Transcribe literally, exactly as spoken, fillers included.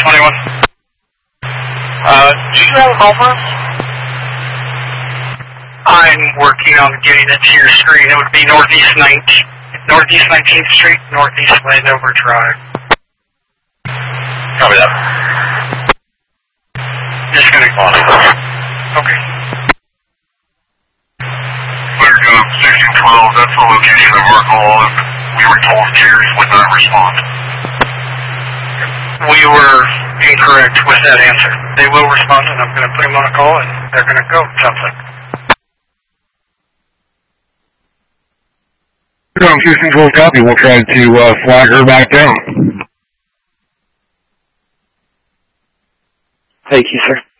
twenty-one. Uh, do you have a call for us? I'm working on getting it to your screen. It would be Northeast nineteenth, Northeast nineteenth Street, Northeast Landover Drive. Copy that. Just gonna call it. Okay. Clear job, sixteen twelve, that's the location of our call, and we were told Jerry would not respond. We were incorrect with that answer. They will respond, and I'm going to put them on a call, and they're going to go, sounds like. Um, sixteen twelve copy. We'll try to uh, flag her back down. Thank you, sir.